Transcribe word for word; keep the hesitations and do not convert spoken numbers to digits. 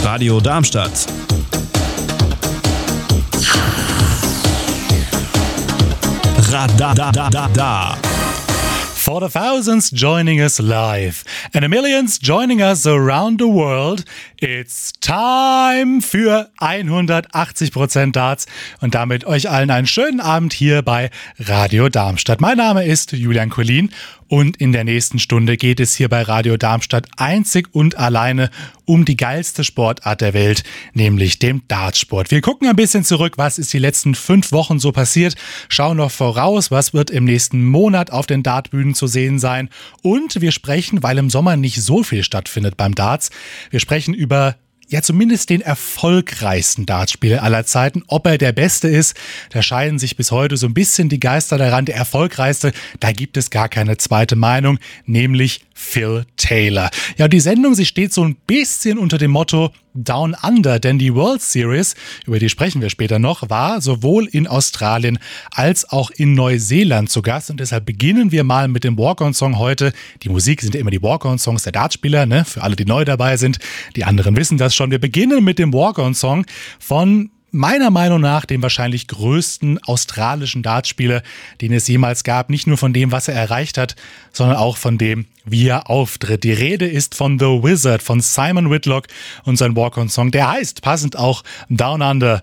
Radio Darmstadt. Radadadada. For the thousands joining us live and the millions joining us around the world, it's time für hundertachtzig Prozent Darts und damit euch allen einen schönen Abend hier bei Radio Darmstadt. Mein Name ist Julian Collin und in der nächsten Stunde geht es hier bei Radio Darmstadt einzig und alleine um die geilste Sportart der Welt, nämlich dem Dartsport. Wir gucken ein bisschen zurück, was ist die letzten fünf Wochen so passiert, schauen noch voraus, was wird im nächsten Monat auf den Dartbühnen zu sehen sein und wir sprechen, weil im Sommer nicht so viel stattfindet beim Darts, wir sprechen über ja zumindest den erfolgreichsten Dartspieler aller Zeiten. Ob er der Beste ist, da scheiden sich bis heute so ein bisschen die Geister daran. Der erfolgreichste, da gibt es gar keine zweite Meinung, nämlich Phil Taylor. Ja, die Sendung, sie steht so ein bisschen unter dem Motto Down Under, denn die World Series, über die sprechen wir später noch, war sowohl in Australien als auch in Neuseeland zu Gast und deshalb beginnen wir mal mit dem Walk-On-Song heute. Die Musik sind ja immer die Walk-On-Songs der Dartspieler, ne? Für alle, die neu dabei sind. Die anderen wissen das schon. Wir beginnen mit dem Walk-On-Song von meiner Meinung nach dem wahrscheinlich größten australischen Dartspieler, den es jemals gab. Nicht nur von dem, was er erreicht hat, sondern auch von dem, wie er auftritt. Die Rede ist von The Wizard, von Simon Whitlock und sein Walk-On-Song. Der heißt passend auch Down Under